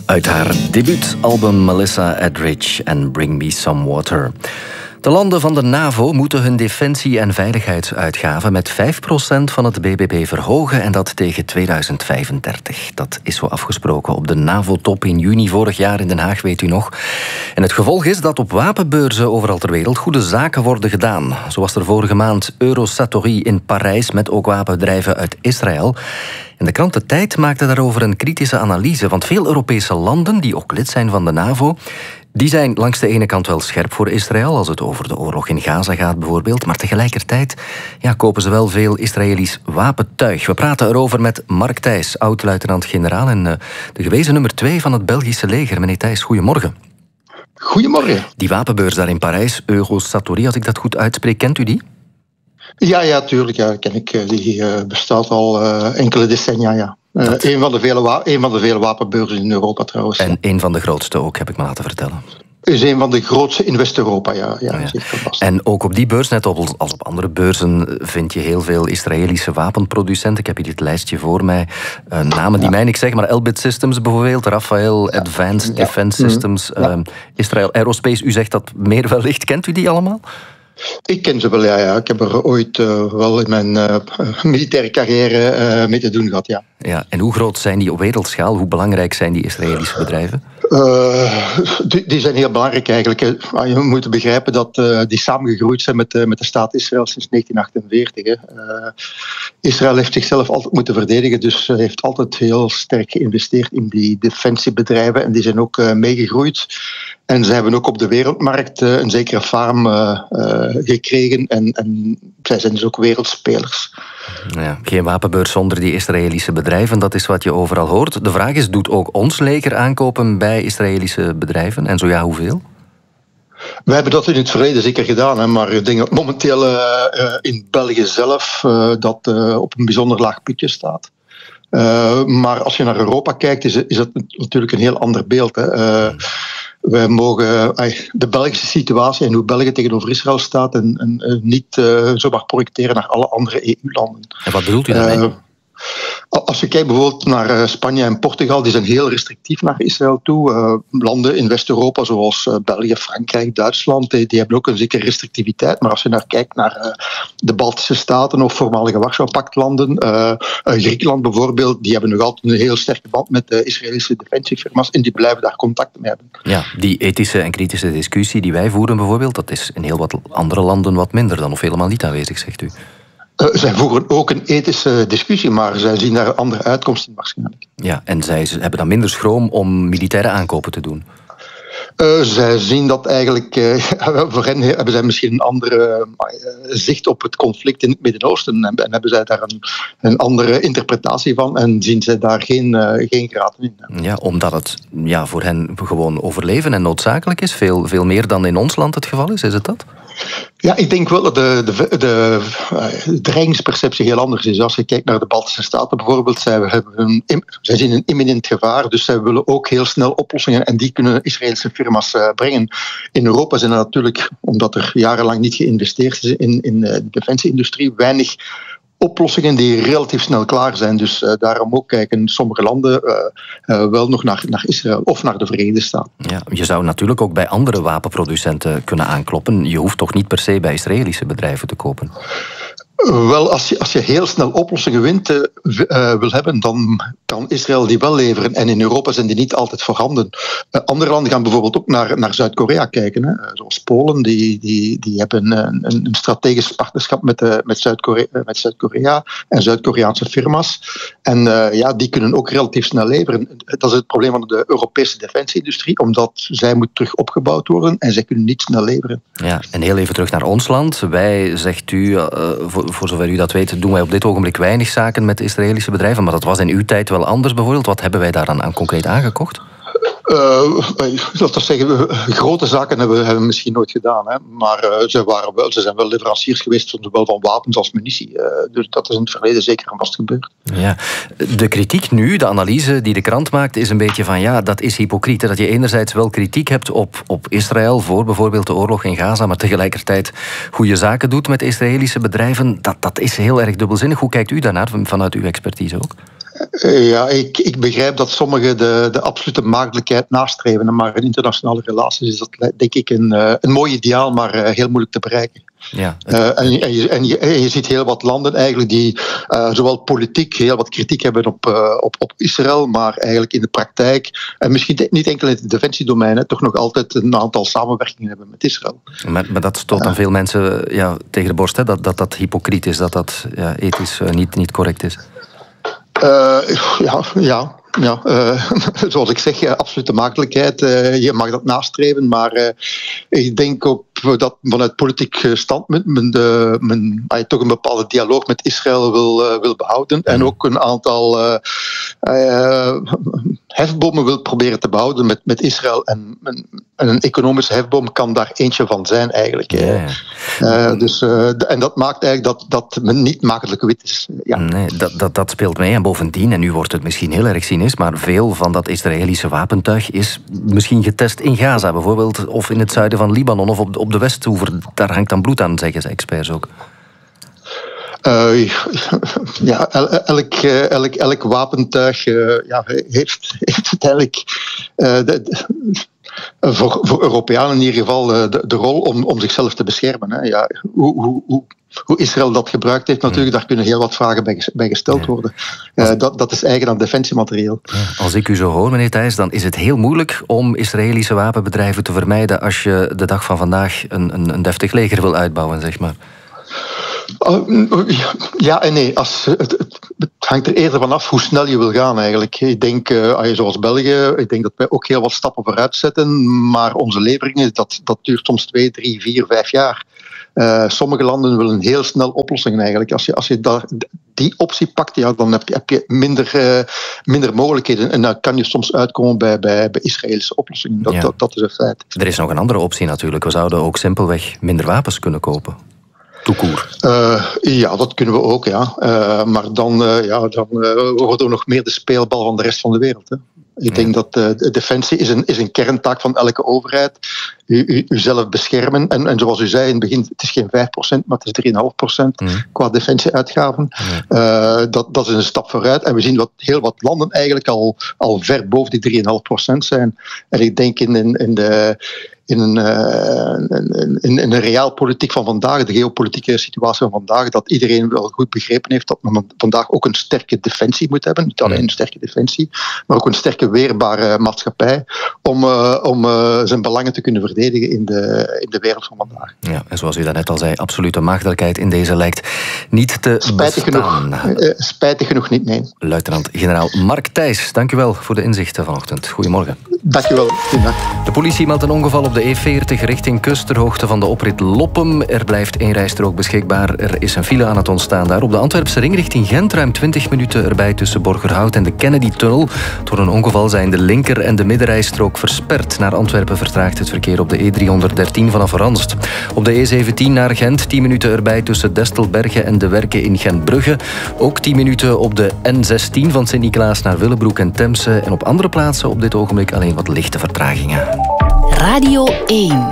Uit haar debuutalbum Melissa Etheridge en Bring Me Some Water. De landen van de NAVO moeten hun defensie- en veiligheidsuitgaven met 5% van het BBP verhogen en dat tegen 2035. Dat is zo afgesproken op de NAVO-top in juni vorig jaar in Den Haag, weet u nog. En het gevolg is dat op wapenbeurzen overal ter wereld goede zaken worden gedaan. Zo was er vorige maand Eurosatory in Parijs met ook wapenbedrijven uit Israël. En de krant De Tijd maakte daarover een kritische analyse, want veel Europese landen, die ook lid zijn van de NAVO, die zijn langs de ene kant wel scherp voor Israël, als het over de oorlog in Gaza gaat bijvoorbeeld, maar tegelijkertijd kopen ze wel veel Israëlisch wapentuig. We praten erover met Mark Thijs, oud-luitenant-generaal en de gewezen nummer 2 van het Belgische leger. Meneer Thijs, goedemorgen. Goedemorgen. Die wapenbeurs daar in Parijs, Eurosatory, als ik dat goed uitspreek, kent u die? Ja, tuurlijk. Ja, ken ik. Die bestaat al enkele decennia, ja. Een van de vele wapenbeurzen in Europa trouwens. En een van de grootste ook, heb ik me laten vertellen. Is een van de grootste in West-Europa, ja. Zeker vast. En ook op die beurs, net als op andere beurzen, vind je heel veel Israëlische wapenproducenten. Ik heb hier dit lijstje voor mij. Namen die mij niks zeggen, maar Elbit Systems bijvoorbeeld, Rafael, Advanced Defense Systems, Israel Aerospace. U zegt dat meer wellicht. Kent u die allemaal? Ik ken ze wel, ja. Ik heb er ooit wel in mijn militaire carrière mee te doen gehad, ja. Ja. En hoe groot zijn die op wereldschaal? Hoe belangrijk zijn die Israëlische bedrijven? Die zijn heel belangrijk eigenlijk. Je moet begrijpen dat die samengegroeid zijn met de staat Israël sinds 1948. Israël heeft zichzelf altijd moeten verdedigen, dus heeft altijd heel sterk geïnvesteerd in die defensiebedrijven en die zijn ook meegegroeid. En ze hebben ook op de wereldmarkt een zekere faam gekregen en zij zijn dus ook wereldspelers. Ja, geen wapenbeurs zonder die Israëlische bedrijven, dat is wat je overal hoort. De vraag is, doet ook ons leger aankopen bij Israëlische bedrijven? En zo ja, hoeveel? We hebben dat in het verleden zeker gedaan, hè, maar ik denk dat momenteel in België zelf dat op een bijzonder laag pitje staat. Maar als je naar Europa kijkt, is dat natuurlijk een heel ander beeld. Hè. Wij mogen de Belgische situatie en hoe België tegenover Israël staat en niet zomaar projecteren naar alle andere EU-landen. En wat bedoelt u daarmee? Als je kijkt bijvoorbeeld naar Spanje en Portugal, die zijn heel restrictief naar Israël toe. Landen in West-Europa zoals België, Frankrijk, Duitsland, die hebben ook een zekere restrictiviteit. Maar als je kijkt naar de Baltische Staten of voormalige Warschau-pactlanden, Griekenland bijvoorbeeld, die hebben nog altijd een heel sterke band met de Israëlische defensiefirma's en die blijven daar contact mee hebben. Ja, die ethische en kritische discussie die wij voeren bijvoorbeeld, dat is in heel wat andere landen wat minder dan of helemaal niet aanwezig, zegt u. Zij voeren ook een ethische discussie, maar zij zien daar een andere uitkomst in waarschijnlijk. Ja, en zij hebben dan minder schroom om militaire aankopen te doen? Zij zien dat eigenlijk, voor hen hebben zij misschien een andere zicht op het conflict in het Midden-Oosten en hebben zij daar een andere interpretatie van en zien zij daar geen graten in. Ja, omdat het voor hen gewoon overleven en noodzakelijk is, veel meer dan in ons land het geval is het dat? Ja, ik denk wel dat de dreigingsperceptie heel anders is. Als je kijkt naar de Baltische Staten bijvoorbeeld, zij zien een imminent gevaar, dus zij willen ook heel snel oplossingen en die kunnen Israëlse firma's brengen. In Europa zijn er natuurlijk, omdat er jarenlang niet geïnvesteerd is in de defensieindustrie, weinig oplossingen die relatief snel klaar zijn. Dus daarom ook kijken sommige landen wel nog naar Israël of naar de Verenigde Staten. Ja, je zou natuurlijk ook bij andere wapenproducenten kunnen aankloppen. Je hoeft toch niet per se bij Israëlische bedrijven te kopen? Wel, als je heel snel oplossingen wil hebben, dan kan Israël die wel leveren. En in Europa zijn die niet altijd voorhanden. Andere landen gaan bijvoorbeeld ook naar Zuid-Korea kijken. Hè. Zoals Polen, die hebben een strategisch partnerschap met Zuid-Korea en Zuid-Koreaanse firma's. En die kunnen ook relatief snel leveren. Dat is het probleem van de Europese defensieindustrie, omdat zij moet terug opgebouwd worden en zij kunnen niet snel leveren. Ja, en heel even terug naar ons land. Wij, zegt u, voor zover u dat weet, doen wij op dit ogenblik weinig zaken met Israëlische bedrijven. Maar dat was in uw tijd wel anders bijvoorbeeld. Wat hebben wij daar aan concreet aangekocht? Ik zal toch zeggen, grote zaken hebben we misschien nooit gedaan. Hè? Maar ze zijn wel leveranciers geweest, zowel van wapens als munitie. Dus dat is in het verleden zeker en vast gebeurd. Ja. De kritiek nu, de analyse die de krant maakt, is een beetje van dat is hypocriet. Dat je enerzijds wel kritiek hebt op Israël voor bijvoorbeeld de oorlog in Gaza, maar tegelijkertijd goede zaken doet met Israëlische bedrijven. Dat is heel erg dubbelzinnig. Hoe kijkt u daarnaar vanuit uw expertise ook? Ja, ik begrijp dat sommigen de absolute maagdelijkheid nastreven. Maar in internationale relaties is dat denk ik een mooi ideaal, maar heel moeilijk te bereiken. Ja, En je ziet heel wat landen eigenlijk die zowel politiek heel wat kritiek hebben op Israël, maar eigenlijk in de praktijk, en misschien niet enkel in het defensiedomein, toch nog altijd een aantal samenwerkingen hebben met Israël. Maar dat stoot dan veel mensen tegen de borst, hè? Dat hypocriet is, dat ethisch niet correct is. Ja, zoals ik zeg, absolute makkelijkheid. Je mag dat nastreven, maar ik denk ook dat vanuit politiek standpunt men toch een bepaalde dialoog met Israël wil behouden en ook een aantal hefbomen wil proberen te behouden met Israël. En een economische hefboom kan daar eentje van zijn eigenlijk. Ja. En dat maakt eigenlijk dat men niet makkelijk wit is. Ja. Nee, dat speelt mee. En bovendien, en nu wordt het misschien heel erg cynisch, maar veel van dat Israëlische wapentuig is misschien getest in Gaza bijvoorbeeld, of in het zuiden van Libanon, of op de Westhoever. Daar hangt dan bloed aan, zeggen ze experts ook. Elk wapentuig heeft uiteindelijk voor Europeanen in ieder geval de rol om zichzelf te beschermen. Hè. Ja, hoe Israël dat gebruikt heeft, natuurlijk, daar kunnen heel wat vragen bij gesteld worden. Dat is eigen aan defensiemateriaal. Ja, als ik u zo hoor, meneer Thijs, dan is het heel moeilijk om Israëlische wapenbedrijven te vermijden als je de dag van vandaag een deftig leger wil uitbouwen, zeg maar. Ja en nee. Het hangt er eerder vanaf hoe snel je wil gaan eigenlijk. Ik denk, zoals België, ik denk dat wij ook heel wat stappen vooruit zetten, maar onze leveringen, dat duurt soms 2, 3, 4, 5 jaar. Sommige landen willen heel snel oplossingen eigenlijk. Als je die optie pakt, dan heb je minder mogelijkheden. En dan kan je soms uitkomen bij Israëlische oplossingen. Dat is een feit. Er is nog een andere optie natuurlijk. We zouden ook simpelweg minder wapens kunnen kopen. Ja, dat kunnen we ook, ja. Maar dan worden we nog meer de speelbal van de rest van de wereld. Hè. Ik denk dat defensie is een kerntaak van elke overheid. Uzelf beschermen. En zoals u zei in het begin, het is geen 5%, maar het is 3,5% qua defensieuitgaven. Dat is een stap vooruit. En we zien dat heel wat landen eigenlijk al ver boven die 3,5% zijn. En ik denk in een realpolitiek van vandaag, de geopolitieke situatie van vandaag, dat iedereen wel goed begrepen heeft dat men vandaag ook een sterke defensie moet hebben. Niet alleen een sterke defensie, maar ook een sterke weerbare maatschappij om zijn belangen te kunnen verdedigen in de wereld van vandaag. Ja, en zoals u daarnet al zei, absolute maagdelijkheid in deze lijkt niet te bestaan. Spijtig genoeg niet, nee. Luitenant-generaal Mark Thijs, dank u wel voor de inzichten vanochtend. Goedemorgen. Dank u wel. De politie meldt een ongeval op de E40 richting kust ter hoogte van de oprit Loppem. Er blijft 1 rijstrook beschikbaar. Er is een file aan het ontstaan daar. Op de Antwerpse ring richting Gent ruim 20 minuten erbij tussen Borgerhout en de Kennedy-tunnel. Door een ongeval zijn de linker- en de middenrijstrook versperd. Naar Antwerpen vertraagt het verkeer op de E313 vanaf Ranst. Op de E17 naar Gent 10 minuten erbij tussen Destelbergen en de Werken in Gentbrugge. Ook 10 minuten op de N16 van Sint-Niklaas naar Willebroek en Temse. En op andere plaatsen op dit ogenblik alleen wat lichte vertragingen. Radio 1